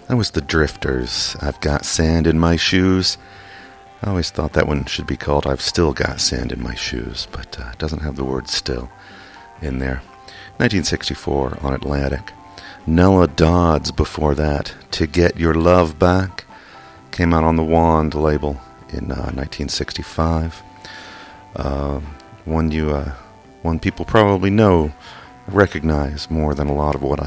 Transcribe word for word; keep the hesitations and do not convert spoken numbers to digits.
That was the Drifters. I've Got Sand in My Shoes. I always thought that one should be called I've Still Got Sand in My Shoes, but uh, it doesn't have the word still in there. nineteen sixty-four on Atlantic. Nella Dodds before that. To Get Your Love Back came out on the Wand label in uh, nineteen sixty-five. Uh, one you, uh, one people probably know, recognize more than a lot of what I